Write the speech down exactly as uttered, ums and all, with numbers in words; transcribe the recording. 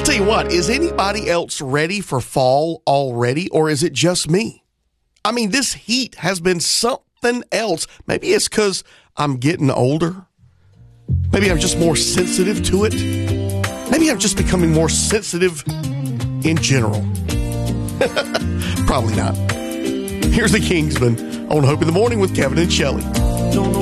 tell you what, is anybody else ready for fall already, or is it just me? I mean, this heat has been something else. Maybe it's because I'm getting older. Maybe I'm just more sensitive to it. Maybe I'm just becoming more sensitive in general. Probably not. Here's the Kingsmen on Hope in the Morning with Kevin and Shelley.